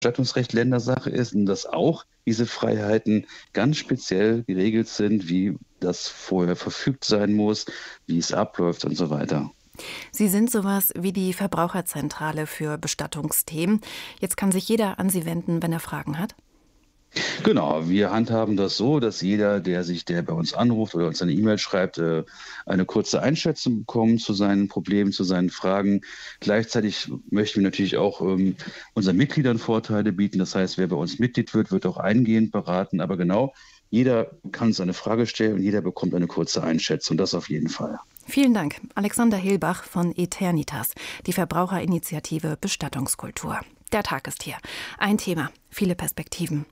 Bestattungsrecht Ländersache ist und dass auch diese Freiheiten ganz speziell geregelt sind, wie das vorher verfügt sein muss, wie es abläuft und so weiter. Sie sind sowas wie die Verbraucherzentrale für Bestattungsthemen. Jetzt kann sich jeder an Sie wenden, wenn er Fragen hat. Genau, wir handhaben das so, dass jeder, der bei uns anruft oder uns eine E-Mail schreibt, eine kurze Einschätzung bekommt zu seinen Problemen, zu seinen Fragen. Gleichzeitig möchten wir natürlich auch unseren Mitgliedern Vorteile bieten. Das heißt, wer bei uns Mitglied wird, wird auch eingehend beraten. Aber genau, jeder kann uns eine Frage stellen und jeder bekommt eine kurze Einschätzung. Das auf jeden Fall. Vielen Dank. Alexander Hilbach von Eternitas, die Verbraucherinitiative Bestattungskultur. Der Tag ist hier. Ein Thema, viele Perspektiven.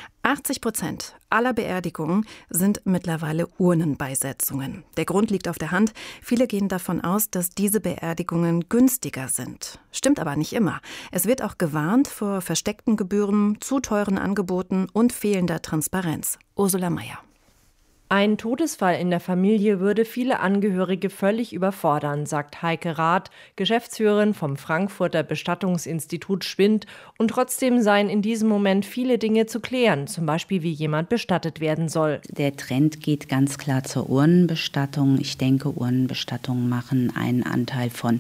80% aller Beerdigungen sind mittlerweile Urnenbeisetzungen. Der Grund liegt auf der Hand. Viele gehen davon aus, dass diese Beerdigungen günstiger sind. Stimmt aber nicht immer. Es wird auch gewarnt vor versteckten Gebühren, zu teuren Angeboten und fehlender Transparenz. Ursula Mayer. Ein Todesfall in der Familie würde viele Angehörige völlig überfordern, sagt Heike Rath, Geschäftsführerin vom Frankfurter Bestattungsinstitut Schwind. Und trotzdem seien in diesem Moment viele Dinge zu klären, zum Beispiel wie jemand bestattet werden soll. Der Trend geht ganz klar zur Urnenbestattung. Ich denke, Urnenbestattungen machen einen Anteil von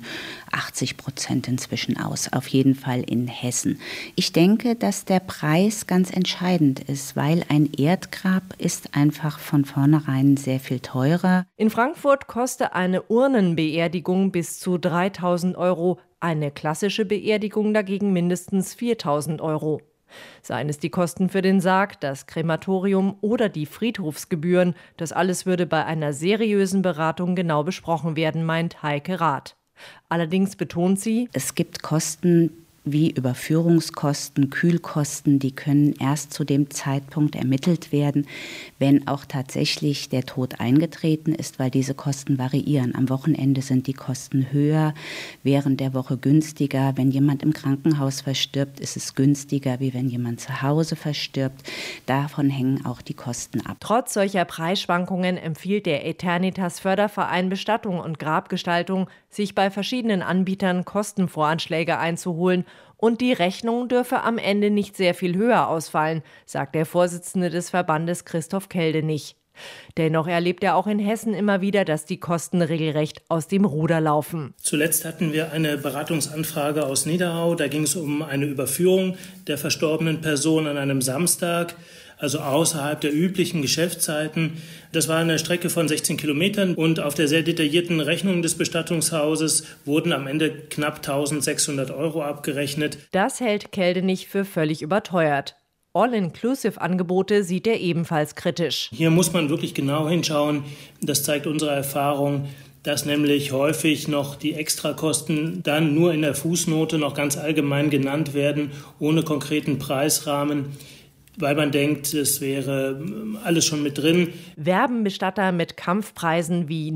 80% inzwischen aus, auf jeden Fall in Hessen. Ich denke, dass der Preis ganz entscheidend ist, weil ein Erdgrab ist einfach von vornherein sehr viel teurer. In Frankfurt kostet eine Urnenbeerdigung bis zu 3.000 €, eine klassische Beerdigung dagegen mindestens 4.000 €. Seien es die Kosten für den Sarg, das Krematorium oder die Friedhofsgebühren, das alles würde bei einer seriösen Beratung genau besprochen werden, meint Heike Rath. Allerdings betont sie, es gibt Kosten wie Überführungskosten, Kühlkosten, die können erst zu dem Zeitpunkt ermittelt werden, wenn auch tatsächlich der Tod eingetreten ist, weil diese Kosten variieren. Am Wochenende sind die Kosten höher, während der Woche günstiger. Wenn jemand im Krankenhaus verstirbt, ist es günstiger, wie wenn jemand zu Hause verstirbt. Davon hängen auch die Kosten ab. Trotz solcher Preisschwankungen empfiehlt der Eternitas Förderverein Bestattung und Grabgestaltung, sich bei verschiedenen Anbietern Kostenvoranschläge einzuholen. Und die Rechnung dürfe am Ende nicht sehr viel höher ausfallen, sagt der Vorsitzende des Verbandes Christoph Keldenich. Dennoch erlebt er auch in Hessen immer wieder, dass die Kosten regelrecht aus dem Ruder laufen. Zuletzt hatten wir eine Beratungsanfrage aus Niederau. Da ging es um eine Überführung der verstorbenen Person an einem Samstag, also außerhalb der üblichen Geschäftszeiten. Das war eine Strecke von 16 Kilometern und auf der sehr detaillierten Rechnung des Bestattungshauses wurden am Ende knapp 1.600 € abgerechnet. Das hält Keldenich für völlig überteuert. All-Inclusive-Angebote sieht er ebenfalls kritisch. Hier muss man wirklich genau hinschauen. Das zeigt unsere Erfahrung, dass nämlich häufig noch die Extrakosten dann nur in der Fußnote noch ganz allgemein genannt werden, ohne konkreten Preisrahmen, weil man denkt, es wäre alles schon mit drin. Werben Bestatter mit Kampfpreisen wie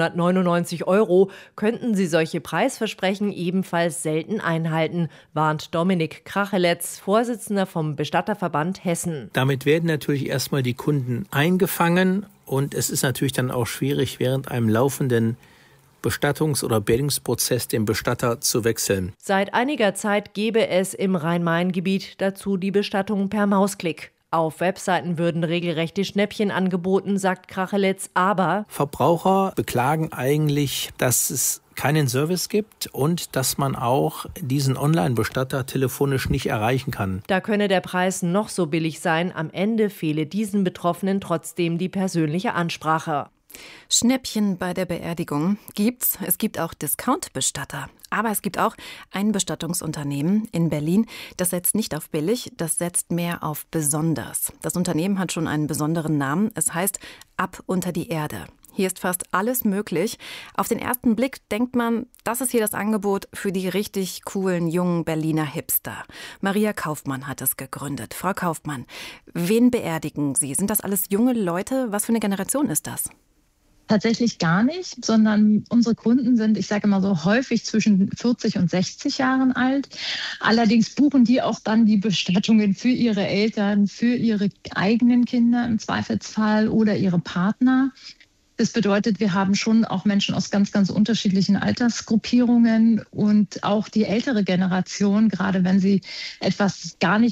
999 €, könnten sie solche Preisversprechen ebenfalls selten einhalten, warnt Dominik Kracheletz, Vorsitzender vom Bestatterverband Hessen. Damit werden natürlich erstmal die Kunden eingefangen und es ist natürlich dann auch schwierig, während einem laufenden Bestattungs- oder Beerdigungsprozess den Bestatter zu wechseln. Seit einiger Zeit gäbe es im Rhein-Main-Gebiet dazu die Bestattung per Mausklick. Auf Webseiten würden regelrechte Schnäppchen angeboten, sagt Kracheletz, aber Verbraucher beklagen eigentlich, dass es keinen Service gibt und dass man auch diesen Online-Bestatter telefonisch nicht erreichen kann. Da könne der Preis noch so billig sein, am Ende fehle diesen Betroffenen trotzdem die persönliche Ansprache. Schnäppchen bei der Beerdigung gibt's. Es gibt auch Discount-Bestatter. Aber es gibt auch ein Bestattungsunternehmen in Berlin, das setzt nicht auf billig, das setzt mehr auf besonders. Das Unternehmen hat schon einen besonderen Namen. Es heißt Ab unter die Erde. Hier ist fast alles möglich. Auf den ersten Blick denkt man, das ist hier das Angebot für die richtig coolen jungen Berliner Hipster. Maria Kaufmann hat es gegründet. Frau Kaufmann, wen beerdigen Sie? Sind das alles junge Leute? Was für eine Generation ist das? Tatsächlich gar nicht, sondern unsere Kunden sind, ich sage immer so, häufig zwischen 40 und 60 Jahren alt. Allerdings buchen die auch dann die Bestattungen für ihre Eltern, für ihre eigenen Kinder im Zweifelsfall oder ihre Partner. Das bedeutet, wir haben schon auch Menschen aus ganz, ganz unterschiedlichen Altersgruppierungen und auch die ältere Generation, gerade wenn sie etwas gar nicht